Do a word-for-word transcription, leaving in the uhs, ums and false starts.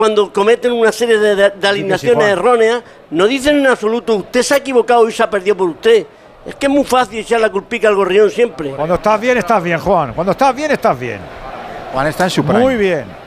cuando cometen una serie de, de, de alineaciones erróneas, no dicen en absoluto, usted se ha equivocado y se ha perdido por usted. Es que es muy fácil echar la culpica al Gorrión siempre. Cuando estás bien, estás bien, Juan. Cuando estás bien, estás bien. Juan está en su prime. Muy bien.